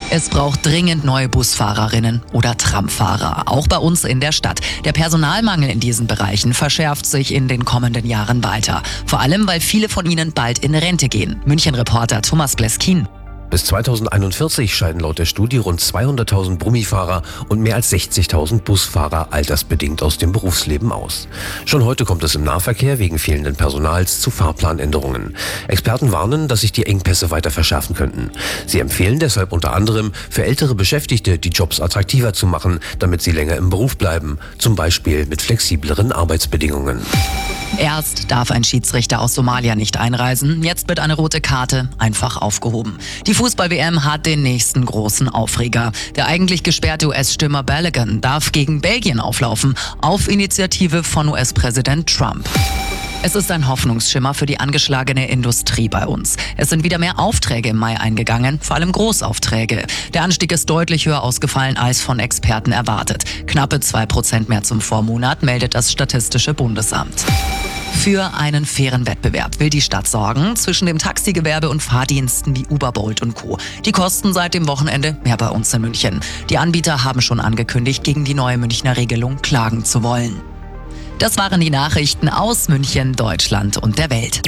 Es braucht dringend neue Busfahrerinnen oder Tramfahrer, auch bei uns in der Stadt. Der Personalmangel in diesen Bereichen verschärft sich in den kommenden Jahren weiter. Vor allem, weil viele von ihnen bald in Rente gehen. München-Reporter Thomas Bleskin. Bis 2041 scheiden laut der Studie rund 200.000 Brummifahrer und mehr als 60.000 Busfahrer altersbedingt aus dem Berufsleben aus. Schon heute kommt es im Nahverkehr wegen fehlenden Personals zu Fahrplanänderungen. Experten warnen, dass sich die Engpässe weiter verschärfen könnten. Sie empfehlen deshalb unter anderem, für ältere Beschäftigte die Jobs attraktiver zu machen, damit sie länger im Beruf bleiben, zum Beispiel mit flexibleren Arbeitsbedingungen. Erst darf ein Schiedsrichter aus Somalia nicht einreisen, jetzt wird eine rote Karte einfach aufgehoben. Die Fußball-WM hat den nächsten großen Aufreger. Der eigentlich gesperrte US-Stürmer Balogun darf gegen Belgien auflaufen, auf Initiative von US-Präsident Trump. Es ist ein Hoffnungsschimmer für die angeschlagene Industrie bei uns. Es sind wieder mehr Aufträge im Mai eingegangen, vor allem Großaufträge. Der Anstieg ist deutlich höher ausgefallen als von Experten erwartet. Knappe 2% mehr zum Vormonat, meldet das Statistische Bundesamt. Für einen fairen Wettbewerb will die Stadt sorgen zwischen dem Taxigewerbe und Fahrdiensten wie Uber, Bolt und Co. Die kosten seit dem Wochenende mehr bei uns in München. Die Anbieter haben schon angekündigt, gegen die neue Münchner Regelung klagen zu wollen. Das waren die Nachrichten aus München, Deutschland und der Welt.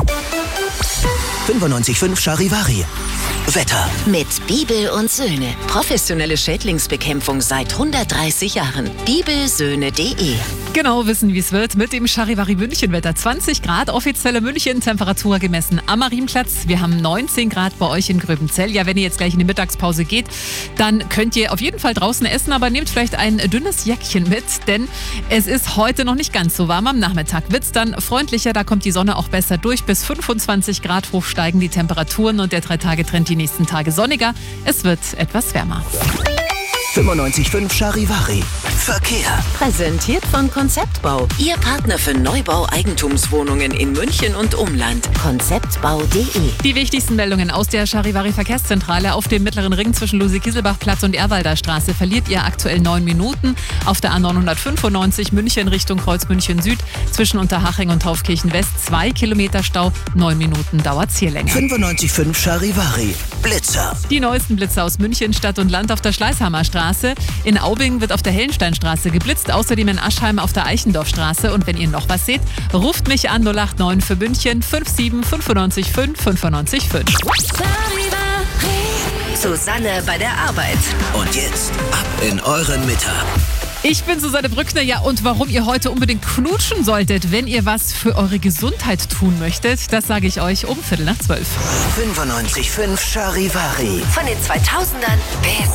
95.5 Charivari. Wetter. Mit Bibel und Söhne. Professionelle Schädlingsbekämpfung seit 130 Jahren. Bibelsöhne.de. Genau wissen, wie es wird mit dem Charivari München-Wetter. 20 Grad, offizielle München-Temperatur gemessen am Marienplatz. Wir haben 19 Grad bei euch in Gröbenzell. Ja, wenn ihr jetzt gleich in die Mittagspause geht, dann könnt ihr auf jeden Fall draußen essen, aber nehmt vielleicht ein dünnes Jäckchen mit, denn es ist heute noch nicht ganz so warm. Am Nachmittag wird es dann freundlicher, da kommt die Sonne auch besser durch. Bis 25 Grad hoch steigen die Temperaturen und der 3-Tage-Trend die nächsten Tage sonniger. Es wird etwas wärmer. 95.5 Charivari. Verkehr. Präsentiert von Konzeptbau. Ihr Partner für Neubau Eigentumswohnungen in München und Umland. Konzeptbau.de. Die wichtigsten Meldungen aus der Charivari Verkehrszentrale. Auf dem Mittleren Ring zwischen Luise-Kieselbach-Platz und Erwalder Straße verliert ihr aktuell 9 Minuten. Auf der A995 München Richtung Kreuz München Süd zwischen Unterhaching und Taufkirchen West 2 Kilometer Stau. 9 Minuten dauert hier länger. 95.5 Charivari. Blitzer. Die neuesten Blitzer aus München, Stadt und Land auf der Schleißheimer Straße. In Aubing wird auf der Hellensteinstraße geblitzt, außerdem in Aschheim auf der Eichendorfstraße. Und wenn ihr noch was seht, ruft mich an 089 für München 57 95 5 95 5. Susanne bei der Arbeit. Und jetzt ab in euren Mittag. Ich bin Susanne Brückner, ja, und warum ihr heute unbedingt knutschen solltet, wenn ihr was für eure Gesundheit tun möchtet, das sage ich euch um 11:45. 95.5 Charivari. Von den 2000ern bis